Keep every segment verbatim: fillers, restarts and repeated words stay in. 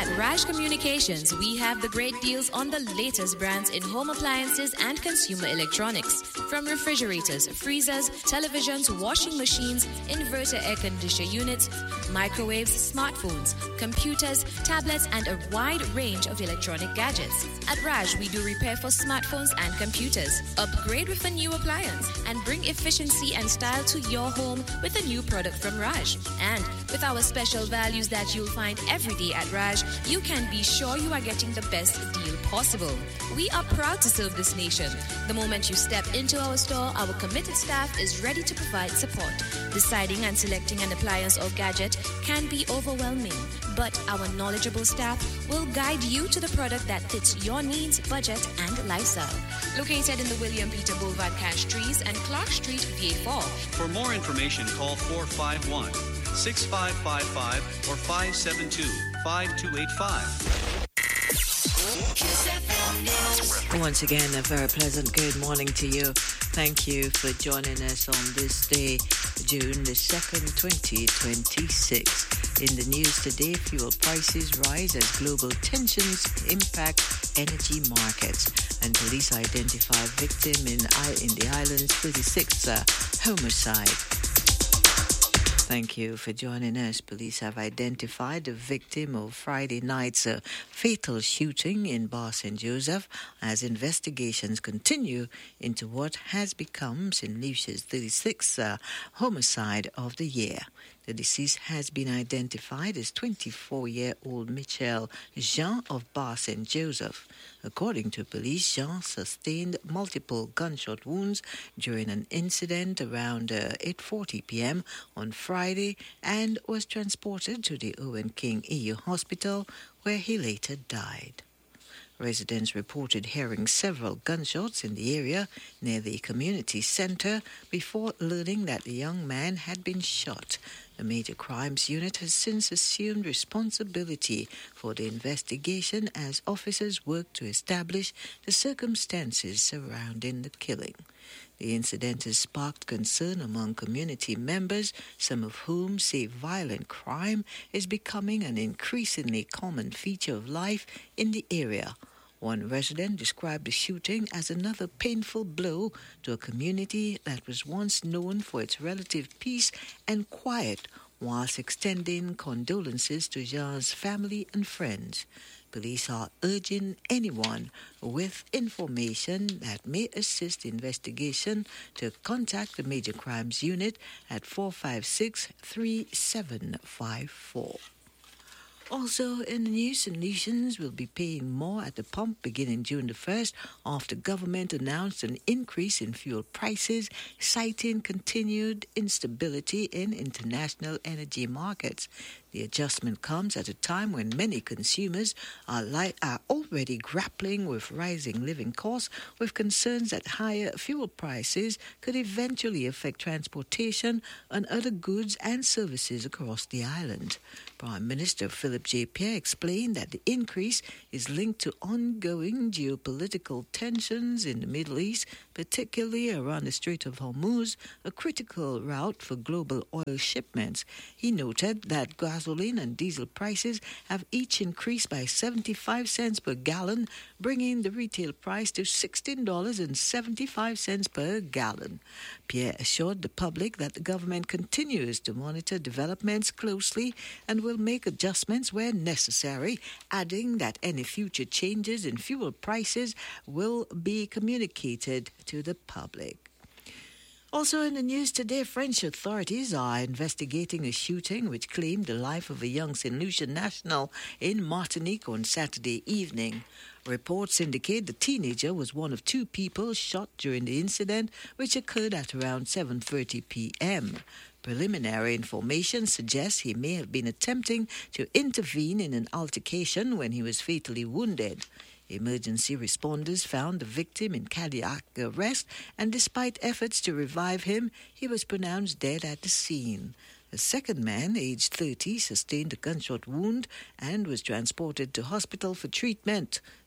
Raj Communications, we have the great deals on the latest brands in home appliances and consumer electronics. From refrigerators, freezers, televisions, washing machines, inverter air conditioner units, microwaves, smartphones, computers, tablets, and a wide range of electronic gadgets. At Raj, we do repair for smartphones and computers. Upgrade with a new appliance and bring efficiency and style to your home with a new product from Raj. And with our special values that you'll find every day at Raj, you can be sure you are getting the best deal possible. We are proud to serve this nation. The moment you step into our store, our committed staff is ready to provide support. Deciding and selecting an appliance or gadget can be overwhelming, but our knowledgeable staff will guide you to the product that fits your needs, budget, and lifestyle. Located in the William Peter Boulevard Cash Trees and Clark Street, V A four. For more information, call four five one, six five five five or five seven two, five two eight five. Once again, a very pleasant good morning to you. Thank you for joining us on this day, June the second, twenty twenty-six. In the news today, fuel prices rise as global tensions impact energy markets, and police identify victim in, in the island's thirty-sixth uh, homicide. Thank you for joining us. Police have identified the victim of Friday night's uh, fatal shooting in Bar Saint Joseph as investigations continue into what has become Saint Lucia's thirty-sixth uh, homicide of the year. The deceased has been identified as twenty-four-year-old Michel Jean of Bar Saint Joseph. According to police, Jean sustained multiple gunshot wounds during an incident around uh, eight forty p.m. on Friday and was transported to the Owen King E U Hospital, where he later died. Residents reported hearing several gunshots in the area near the community center before learning that the young man had been shot. The Major Crimes Unit has since assumed responsibility for the investigation as officers work to establish the circumstances surrounding the killing. The incident has sparked concern among community members, some of whom say violent crime is becoming an increasingly common feature of life in the area. One resident described the shooting as another painful blow to a community that was once known for its relative peace and quiet, whilst extending condolences to Jean's family and friends. Police are urging anyone with information that may assist the investigation to contact the Major Crimes Unit at four five six, three seven five four. Also in the news, Saint Lucians will be paying more at the pump beginning June the first after government announced an increase in fuel prices, citing continued instability in international energy markets. The adjustment comes at a time when many consumers are, li- are already grappling with rising living costs, with concerns that higher fuel prices could eventually affect transportation and other goods and services across the island. Prime Minister Philip J. Pierre explained that the increase is linked to ongoing geopolitical tensions in the Middle East, particularly around the Strait of Hormuz, a critical route for global oil shipments. He noted that gasoline and diesel prices have each increased by seventy-five cents per gallon, bringing the retail price to sixteen dollars and seventy-five cents per gallon. Pierre assured the public that the government continues to monitor developments closely and will make adjustments where necessary, adding that any future changes in fuel prices will be communicated to the public. Also in the news today, French authorities are investigating a shooting which claimed the life of a young Saint Lucian national in Martinique on Saturday evening. Reports indicate the teenager was one of two people shot during the incident, which occurred at around seven thirty p.m. Preliminary information suggests he may have been attempting to intervene in an altercation when he was fatally wounded. Emergency responders found the victim in cardiac arrest, and despite efforts to revive him, he was pronounced dead at the scene. A second man, aged thirty, sustained a gunshot wound and was transported to hospital for treatment.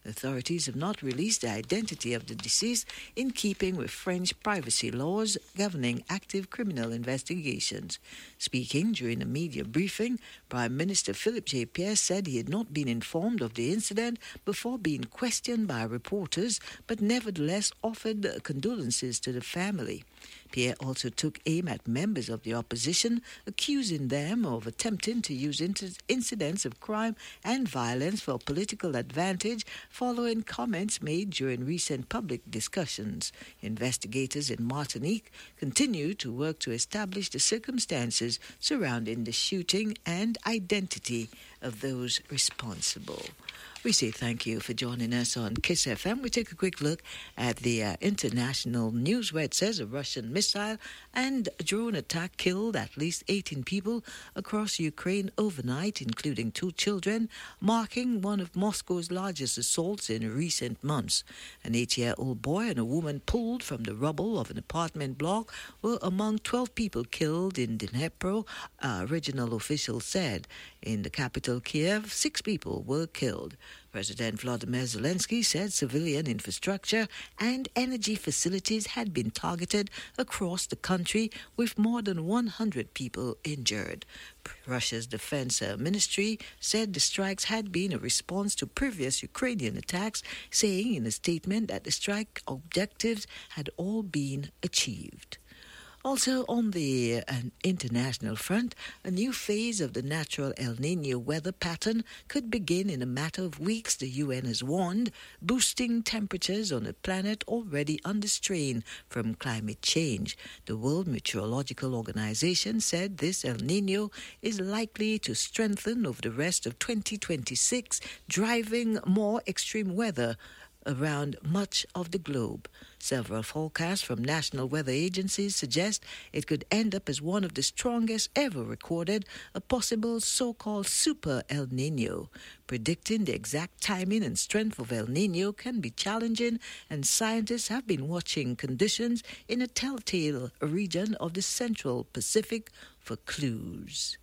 Authorities have not released the identity of the deceased in keeping with French privacy laws governing active criminal investigations. Speaking during a media briefing, Prime Minister Philippe J. Pierre said he had not been informed of the incident before being questioned by reporters, but nevertheless offered condolences to the family. Pierre also took aim at members of the opposition, accusing them of attempting to use inc- incidents of crime and violence for political advantage following comments made during recent public discussions. Investigators in Martinique continue to work to establish the circumstances surrounding the shooting and identity of those responsible. We say thank you for joining us on KISS F M. We take a quick look at the uh, international news where it says a Russian missile and drone attack killed at least eighteen people across Ukraine overnight, including two children, marking one of Moscow's largest assaults in recent months. An eight-year-old boy and a woman pulled from the rubble of an apartment block were among twelve people killed in Dnipro, uh, regional officials said. In the capital, Kiev, six people were killed. President Volodymyr Zelensky said civilian infrastructure and energy facilities had been targeted across the country, with more than one hundred people injured. Russia's defense ministry said the strikes had been a response to previous Ukrainian attacks, saying in a statement that the strike objectives had all been achieved. Also on the uh, international front, a new phase of the natural El Niño weather pattern could begin in a matter of weeks, the U N has warned, boosting temperatures on a planet already under strain from climate change. The World Meteorological Organization said this El Niño is likely to strengthen over the rest of twenty twenty-six, driving more extreme weather around much of the globe. Several forecasts from national weather agencies suggest it could end up as one of the strongest ever recorded, a possible so-called super El Niño. Predicting the exact timing and strength of El Niño can be challenging, and scientists have been watching conditions in a telltale region of the Central Pacific for clues.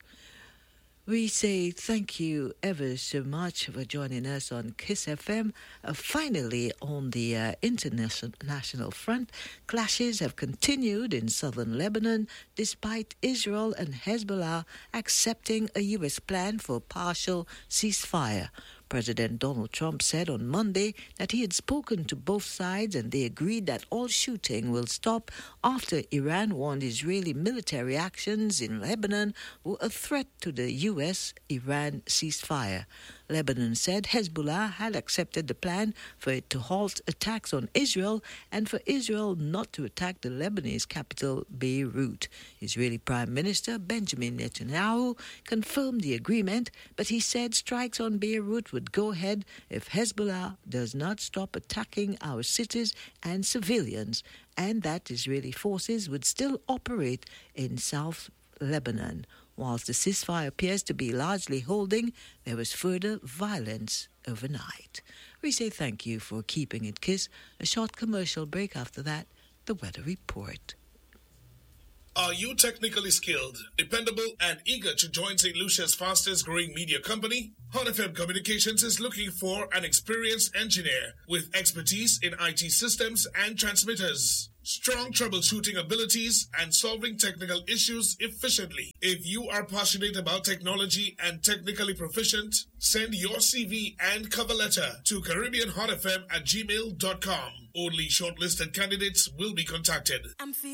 We say thank you ever so much for joining us on KISS F M. Uh, finally, on the uh, international front, clashes have continued in southern Lebanon despite Israel and Hezbollah accepting a U S plan for a partial ceasefire. President Donald Trump said on Monday that he had spoken to both sides and they agreed that all shooting will stop after Iran warned Israeli military actions in Lebanon were a threat to the U S-Iran ceasefire. Lebanon said Hezbollah had accepted the plan for it to halt attacks on Israel and for Israel not to attack the Lebanese capital, Beirut. Israeli Prime Minister Benjamin Netanyahu confirmed the agreement, but he said strikes on Beirut would go ahead if Hezbollah does not stop attacking our cities and civilians, and that Israeli forces would still operate in South Lebanon. Whilst the ceasefire appears to be largely holding, there was further violence overnight. We say thank you for keeping it KISS. A short commercial break after that, the weather report. Are you technically skilled, dependable, and eager to join Saint Lucia's fastest growing media company? Hot F M Communications is looking for an experienced engineer with expertise in I T systems and transmitters, strong troubleshooting abilities, and solving technical issues efficiently. If you are passionate about technology and technically proficient, send your C V and cover letter to Caribbean Hot F M at gmail dot com. Only shortlisted candidates will be contacted. I'm